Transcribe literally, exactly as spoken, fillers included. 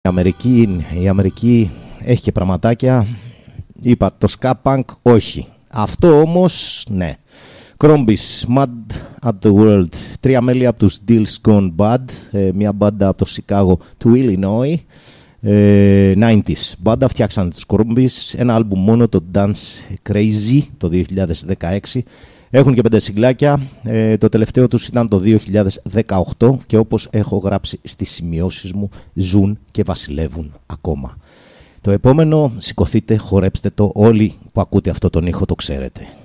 Η Αμερική, η Αμερική έχει και πραγματάκια. Είπα το ska punk όχι. Αυτό όμως ναι. Crombis, Mad at the World. Τρία μέλη από τους Deals Gone Bad. Μια μπάντα από το Σικάγο του Illinois. ενενήντα. Μπάντα φτιάξαν τους Crombis. Ένα άλμπουμ μόνο, το Dance Crazy, το δύο χιλιάδες δεκαέξι. Έχουν και πέντε συγκλάκια. Ε, το τελευταίο τους ήταν το δύο χιλιάδες δεκαοκτώ και όπως έχω γράψει στις σημειώσεις μου, ζουν και βασιλεύουν ακόμα. Το επόμενο, σηκωθείτε, χορέψτε το, όλοι που ακούτε αυτό τον ήχο το ξέρετε.